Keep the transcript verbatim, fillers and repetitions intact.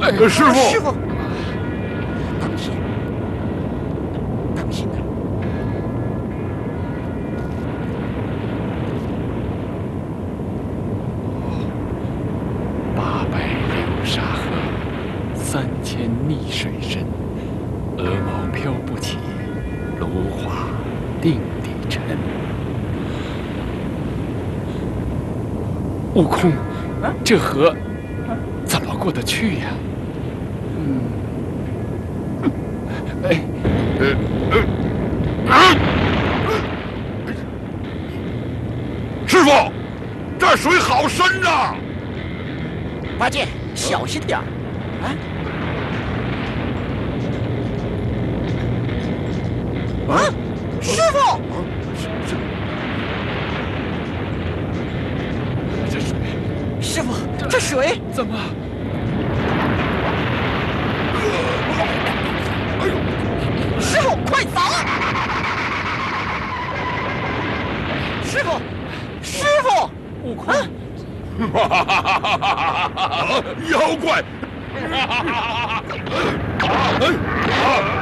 哎，师傅， 师傅，当心，当心呐！ 八百流沙河，三千逆水深。鹅毛飘不起，芦花定地沉。悟空，这河怎么过得去呀？嗯，哎， 呃呃啊！师傅，这水好深呐！ 八戒，小心点儿啊！啊，师傅！ 这水， 师傅，这水怎么？ 师傅，快走！师傅，师傅， 悟空， 妖怪！